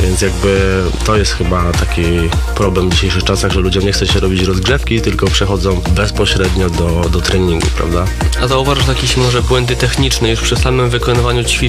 Więc jakby to jest chyba taki problem w dzisiejszych czasach, że ludziom nie chce się robić rozgrzewki, tylko przechodzą bezpośrednio do treningu, prawda? A zauważasz jakieś może błędy techniczne już przy samym wykonywaniu ćwiczeń?